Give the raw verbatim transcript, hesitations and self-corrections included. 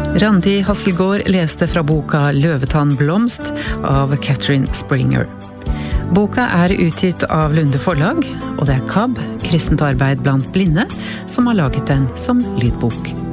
Randi Hasselgaard leste fra boka Løvetann blomst av Catherine Springer. Boka er utgitt av Lunde Forlag, og det er K A B, Kristent arbeid blant blinde, som har laget den som lydbok.